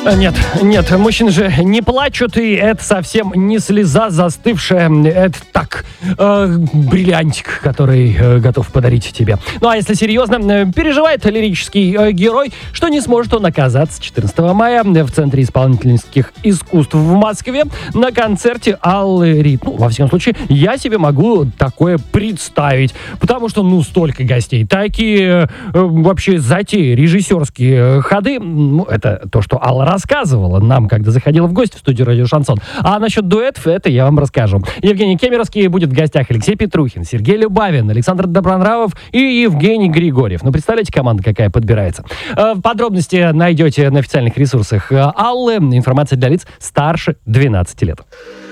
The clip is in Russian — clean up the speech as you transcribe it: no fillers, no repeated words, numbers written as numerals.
Нет, мужчины же не плачут, и это совсем не слеза застывшая, это так, бриллиантик, который готов подарить тебе. Ну а если серьезно, переживает лирический герой, что не сможет он оказаться 14 мая в Центре исполнительских искусств в Москве на концерте Аллы Рид. Ну, во всяком случае, я себе могу такое представить, потому что, столько гостей, такие вообще затеи, режиссерские ходы, это то, что Алла рассказывала нам, когда заходила в гости в студию «Радио Шансон». А насчет дуэтов, это я вам расскажу. Евгений Кемеровский будет в гостях, Алексей Петрухин, Сергей Любавин, Александр Добронравов и Евгений Григорьев. Представляете, команда какая подбирается? Подробности найдете на официальных ресурсах Аллы. Информация для лиц старше 12 лет.